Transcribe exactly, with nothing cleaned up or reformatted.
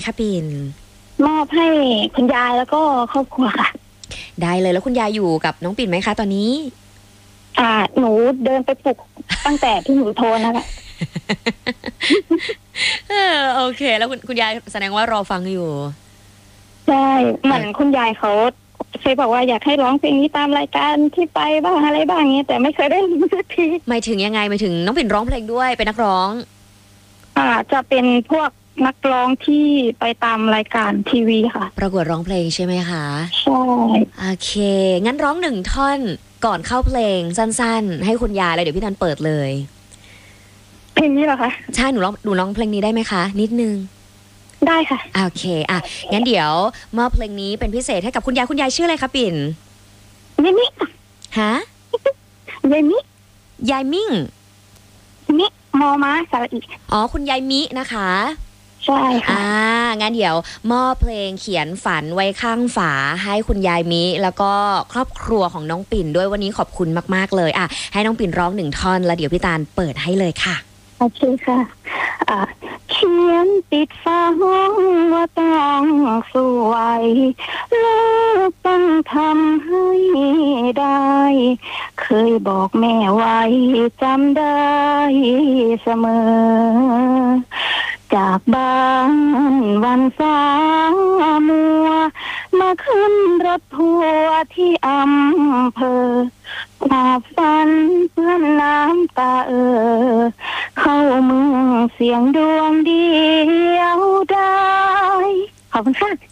คะปิ่นมอบให้คุณยายแล้วก็ครอบครัวค่ะได้เลยแล้วคุณยายอยู่กับน้องปิ่นไหมคะตอนนี้อ่าหนูเดินไปปลุกตั้งแต่ที่หนูโทรนะคะเออโอเคแล้วคุณคุณยายแสดงว่ารอฟังอยู่ใช่เหมือนคุณยายเขาเคยบอกว่าอยากให้ร้องเพลงนี้ตามรายการที่ไปบ้างอะไรบ้างเงี้ยแต่ไม่เคยได้สักทีหมายถึงยังไงหมายถึงน้องปิ่นร้องเพลงด้วยเป็นนักร้องอ่าจะเป็นพวกนักร้องที่ไปตามรายการทีวีค่ะประกวดร้องเพลงใช่ไหมคะใช่โอเคงั้นร้องหนึ่งท่อนก่อนเข้าเพลงสั้นๆให้คุณยายเลยเดี๋ยวพี่ตันเปิดเลยเพลงนี้เหรอคะใช่หนูร้องหนูร้องเพลงนี้ได้ไหมคะนิดนึงได้ค่ะโอเคอ่ะงั้นเดี๋ยวมอบเพลงนี้เป็นพิเศษให้กับคุณยายคุณยายชื่ออะไรคะปิ่นยายมิฮะยายมิยายมิ่งมิมอม้าสระอีอ๋อคุณยายมินะคะใช่ค่ะอ่างั้นเดี๋ยวมอบเพลงเขียนฝันไว้ข้างฝาให้คุณยายมิแล้วก็ครอบครัวของน้องปิ่นด้วยวันนี้ขอบคุณมากๆเลยอ่ะให้น้องปิ่นร้องหนึ่งท่อนแล้วเดี๋ยวพี่ตาลเปิดให้เลยค่ะโอเคค่ะอ่าเขียนติดฟ้าห้องว่าต้องสวยลูกต้องทำให้ได้เคยบอกแม่ไว้จำได้เสมอจากบ้านวันฟ้ามัวมาขึ้นรถทัวร์ที่อำเภอหาฝันเพื่อนน้ำตาเออเข้าเมืองเสียงดวงเดียวได้ขอบคุณค่ะ